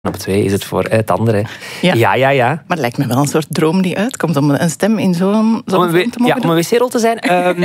op 2 is het voor het andere. Ja. Ja. Maar het lijkt me wel een soort droom die uitkomt om een stem in zo'n film te mogen doen. Om een wc-rol te zijn?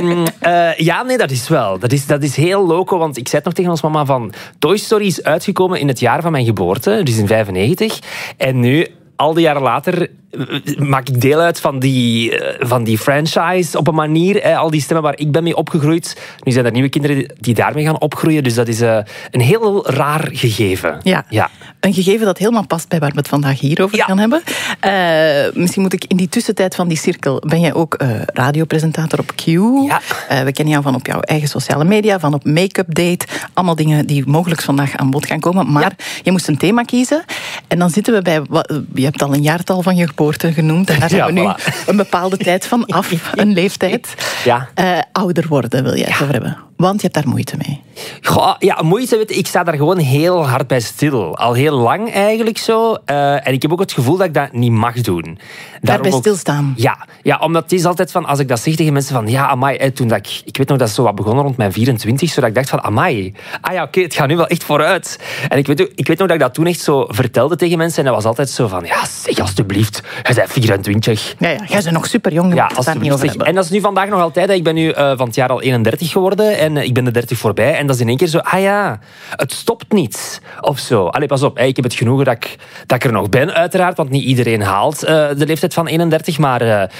Nee, dat is wel. Dat is heel loco, want ik zei het nog tegen ons mama van Toy Story is uitgekomen in het jaar van mijn geboorte, dus in 1995. En nu, al die jaren later, maak ik deel uit van die franchise op een manier. Al die stemmen waar ik ben mee opgegroeid. Nu zijn er nieuwe kinderen die daarmee gaan opgroeien. Dus dat is een heel raar gegeven. Ja. Een gegeven dat helemaal past bij waar we het vandaag hierover gaan hebben. Misschien moet ik in die tussentijd van die cirkel... Ben jij ook radiopresentator op Q? Ja. We kennen jou van op jouw eigen sociale media, van op Make-up Date. Allemaal dingen die mogelijk vandaag aan bod gaan komen. Maar je moest een thema kiezen. En dan zitten we bij... Je hebt al een jaartal van je geboorte genoemd. En daar zijn we nu een bepaalde tijd van af. Een leeftijd. Ja. Ouder worden wil jij het over hebben. Want je hebt daar moeite mee. Goh, ja, moeite. Ik sta daar gewoon heel hard bij stil. Al heel lang eigenlijk zo. En ik heb ook het gevoel dat ik dat niet mag doen. Daarbij stilstaan? Ja, omdat het is altijd van... Als ik dat zeg tegen mensen van... Ja, amai, toen dat ik weet nog dat het zo wat begonnen rond mijn 24. Zodat ik dacht van... Amai, oké, het gaat nu wel echt vooruit. En ik weet nog dat ik dat toen echt zo vertelde tegen mensen. En dat was altijd zo van... Ja, zeg alsjeblieft. Jij bent 24. Ja, jij bent nog super jong. Ja, alsjeblieft. En dat is nu vandaag nog altijd. Ik ben nu van het jaar al 31 geworden. En ik ben de 30 voorbij. En dat is in één keer zo... het stopt niet. Of zo. Allee, pas op. Ik heb het genoegen dat ik er nog ben, uiteraard. Want niet iedereen haalt de leeftijd van 31. Maar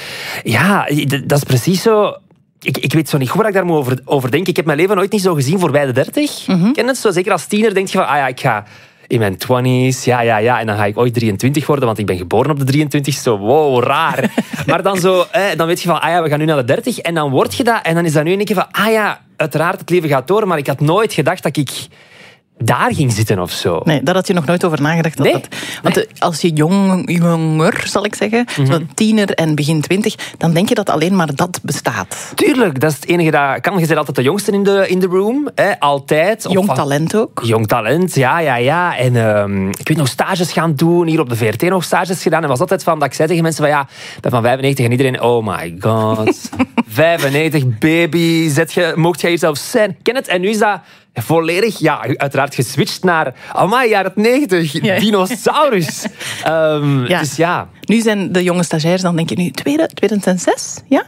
dat is precies zo... Ik weet zo niet goed waar ik daar moet over denken. Ik heb mijn leven nooit niet zo gezien voorbij de 30. Ken het zo? Zeker als tiener denk je van... ik ga... In mijn 20's, ja. En dan ga ik ooit 23 worden, want ik ben geboren op de 23ste. Wow, raar. Maar dan zo, dan weet je van, we gaan nu naar de 30. En dan word je dat. En dan is dat nu in één keer van, uiteraard, het leven gaat door. Maar ik had nooit gedacht dat ik daar ging zitten of zo. Nee, daar had je nog nooit over nagedacht. Want als je jonger, zal ik zeggen, zo'n tiener en begin 20, dan denk je dat alleen maar dat bestaat. Tuurlijk, dat is het enige dat kan. Je bent altijd de jongste in de room. Altijd. Jong talent ook. Jong talent, ja. En ik weet nog stages gaan doen. Hier op de VRT nog stages gedaan. En was altijd van dat ik zei tegen mensen van ik ben van 95 en iedereen, oh my god. 95, baby, mocht jij jezelf zijn? Ken het? En nu is dat volledig, uiteraard geswitcht naar jaren 90, dinosaurus. Dus ja. Nu zijn de jonge stagiairs, dan denk je nu 2006? Ja?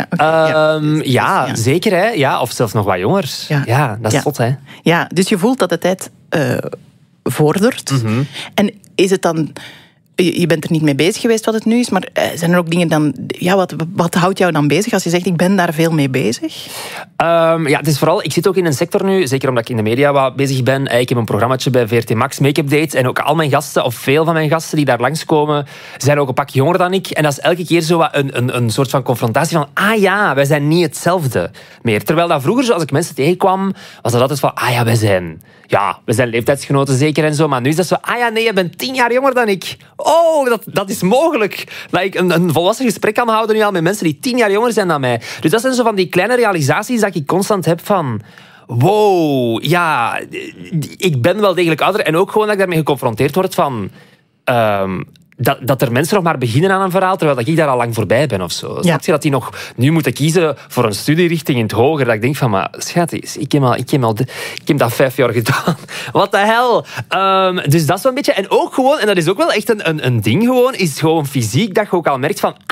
Zeker. Hè? Ja, of zelfs nog wat jonger. Ja, dat is zot, hè. Ja, dus je voelt dat de tijd vordert. En is het dan... Je bent er niet mee bezig geweest wat het nu is, maar zijn er ook dingen dan... Ja, wat houdt jou dan bezig als je zegt, ik ben daar veel mee bezig? Het is vooral... Ik zit ook in een sector nu, zeker omdat ik in de media wat bezig ben. Ik heb een programmaatje bij VRT Max, Make-up Dates. En ook al mijn gasten, of veel van mijn gasten die daar langskomen, zijn ook een pak jonger dan ik. En dat is elke keer zo wat een soort van confrontatie van... wij zijn niet hetzelfde meer. Terwijl dat vroeger, als ik mensen tegenkwam, was dat altijd van... we zijn leeftijdsgenoten zeker en zo. Maar nu is dat zo... nee, je bent 10 jaar jonger dan ik. Oh, dat is mogelijk. Dat ik een volwassen gesprek kan houden nu al met mensen die 10 jaar jonger zijn dan mij. Dus dat zijn zo van die kleine realisaties dat ik constant heb van... Wow, ik ben wel degelijk ouder. En ook gewoon dat ik daarmee geconfronteerd word van... Dat er mensen nog maar beginnen aan een verhaal, terwijl ik daar al lang voorbij ben of zo. Snap je dat die nog nu moeten kiezen voor een studierichting in het hoger? Dat ik denk van, maar schat, ik heb dat 5 jaar gedaan. What the hell? Dus dat is wel een beetje... En ook gewoon, en dat is ook wel echt een ding gewoon, is gewoon fysiek, dat je ook al merkt van,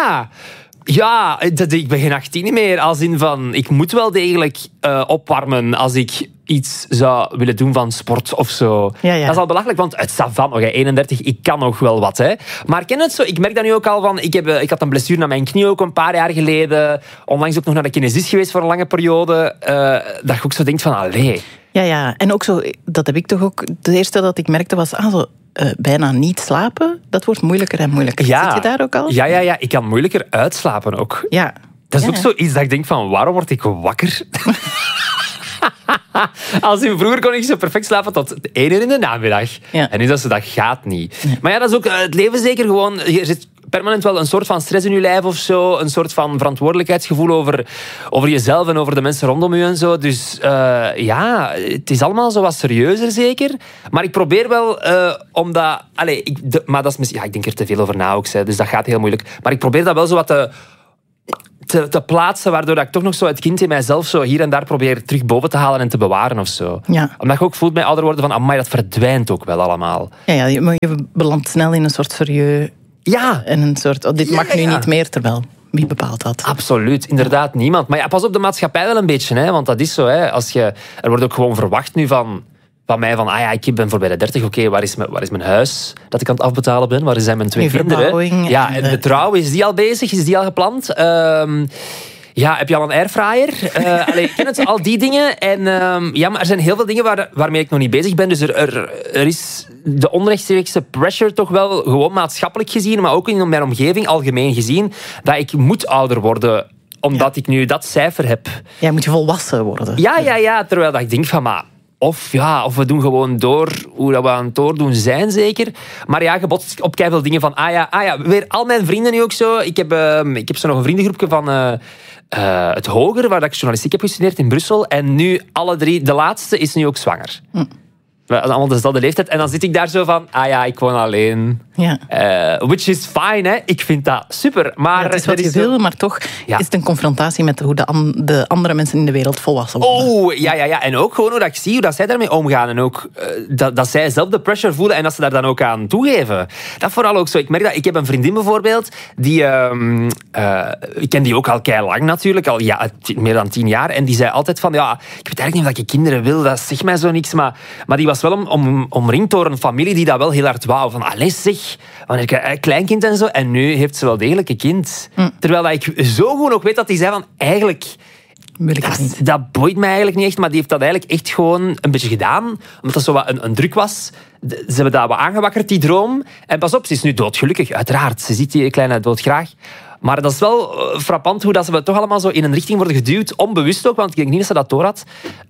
ik ben geen 18 meer. Als in van, ik moet wel degelijk opwarmen als ik iets zou willen doen van sport of zo. Ja. Dat is al belachelijk, want het staat van 31, ik kan nog wel wat. Hè. Maar ken het zo? Ik merk dat nu ook al van... Ik had een blessure aan mijn knie ook een paar jaar geleden. Onlangs ook nog naar de kinesist geweest voor een lange periode. Dat je ook zo denkt van, allee... Ja, en ook zo, dat heb ik toch ook... Het eerste dat ik merkte was... bijna niet slapen, dat wordt moeilijker en moeilijker. Ja. Zit je daar ook al? Ja, ik kan moeilijker uitslapen ook. Ja. Dat is ook zoiets dat ik denk van, waarom word ik wakker? Als in vroeger kon ik zo perfect slapen tot 1 uur in de namiddag. Ja. En nu dat gaat niet. Nee. Maar dat is ook het leven zeker gewoon... Je zit permanent wel een soort van stress in je lijf of zo. Een soort van verantwoordelijkheidsgevoel over jezelf en over de mensen rondom je en zo. Dus het is allemaal zo wat serieuzer zeker. Maar ik probeer wel, omdat... maar dat is misschien... ik denk er te veel over na ook, dus dat gaat heel moeilijk. Maar ik probeer dat wel zo wat te plaatsen, waardoor dat ik toch nog zo het kind in mijzelf zo hier en daar probeer terug boven te halen en te bewaren of zo. Ja. Omdat je ook voelt bij ouder worden van, amai, dat verdwijnt ook wel allemaal. Ja, je belandt snel in een soort serieus... Ja. En een soort, dit mag nu niet meer, terwijl... Wie bepaalt dat? Absoluut, inderdaad niemand. Maar ja, pas op de maatschappij wel een beetje, hè, want dat is zo. Hè, er wordt ook gewoon verwacht nu van mij van, ik ben voorbij de 30, oké, waar is mijn huis dat ik aan het afbetalen ben? Waar zijn mijn 2 kinderen? Ja, en de trouw, is die al bezig? Is die al gepland? Heb je al een airfryer? Ik ken het, al die dingen. En, maar er zijn heel veel dingen waarmee ik nog niet bezig ben. Dus er is de onrechtstreekse pressure toch wel, gewoon maatschappelijk gezien, maar ook in mijn omgeving algemeen gezien, dat ik moet ouder worden, omdat ik nu dat cijfer heb. Ja, moet je volwassen worden. Ja, terwijl dat ik denk van, of we doen gewoon door hoe dat we aan het doordoen zijn, zeker. Maar ja, je botst op keiveel dingen van, weer al mijn vrienden nu ook zo. Ik heb zo nog een vriendengroepje van het hoger, waar ik journalistiek heb gestudeerd in Brussel. En nu alle 3, de laatste is nu ook zwanger. We allemaal dezelfde leeftijd. En dan zit ik daar zo van, ik woon alleen. Ja. Which is fine, hè. Ik vind dat super. Maar het is wat je wil, maar toch is het een confrontatie met hoe de andere mensen in de wereld volwassen worden. Oh, ja. En ook gewoon hoe dat ik zie hoe dat zij daarmee omgaan. En ook dat zij zelf de pressure voelen en dat ze daar dan ook aan toegeven. Dat vooral ook zo. Ik merk dat, ik heb een vriendin bijvoorbeeld, die, ik ken die ook al keilang natuurlijk, al meer dan 10 jaar. En die zei altijd van, ik weet eigenlijk niet of ik kinderen wil, dat zegt mij zo niks. Maar die was wel omringd door een familie die dat wel heel hard wou. Van, zeg, wanneer een kleinkind en zo. En nu heeft ze wel degelijk een kind. Terwijl dat ik zo goed nog weet dat die zei van, eigenlijk... Dat boeit mij eigenlijk niet echt, maar die heeft dat eigenlijk echt gewoon een beetje gedaan. Omdat dat zo wat een druk was. Ze hebben dat wat aangewakkerd, die droom. En pas op, ze is nu doodgelukkig, uiteraard. Ze ziet die kleine doodgraag. Maar dat is wel frappant hoe dat ze toch allemaal zo in een richting worden geduwd. Onbewust ook, want ik denk niet dat ze dat door had.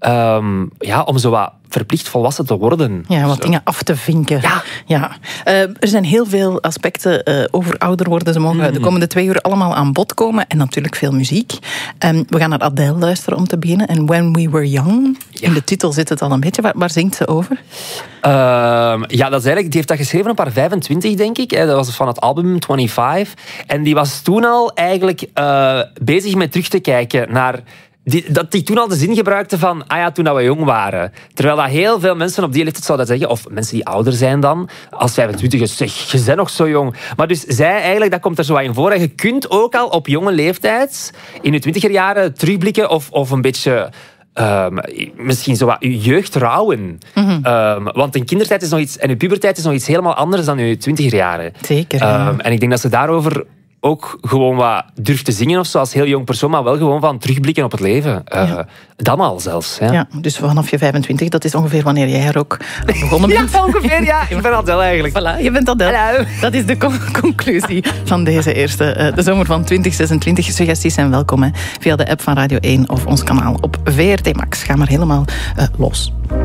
Om zo wat verplicht volwassen te worden. Ja, wat dingen af te vinken. Ja. Er zijn heel veel aspecten over ouder worden. Ze mogen de komende 2 uur allemaal aan bod komen. En natuurlijk veel muziek. We gaan naar Adele luisteren om te beginnen. En When We Were Young. Ja. In de titel zit het al een beetje. Waar zingt ze over? Dat is eigenlijk, die heeft dat geschreven op haar 25, denk ik. Dat was van het album 25. En die was toen al eigenlijk bezig met terug te kijken naar... Dat die toen al de zin gebruikte van, toen dat we jong waren. Terwijl dat heel veel mensen op die leeftijd zouden zeggen, of mensen die ouder zijn dan, als 25 is, zeg, je bent nog zo jong. Maar dus zij eigenlijk, dat komt er zo wat in voor. En je kunt ook al op jonge leeftijd, in je 20er jaren, terugblikken of een beetje... misschien zo wat je jeugd rouwen. Want een kindertijd is nog iets, en je puberteit is nog iets helemaal anders dan je 20er jaren. Zeker. En ik denk dat ze daarover ook gewoon wat durft te zingen of zo, als heel jong persoon, maar wel gewoon van terugblikken op het leven. Dan al zelfs. Ja, dus vanaf je 25, dat is ongeveer wanneer jij er ook begonnen bent. Ja, ongeveer, ja. Ik ben Adele eigenlijk. Voilà, je bent Adele. Hallo. Dat is de conclusie van deze eerste, de zomer van 2026. Suggesties zijn welkom via de app van Radio 1 of ons kanaal op VRT Max. Ga maar helemaal los.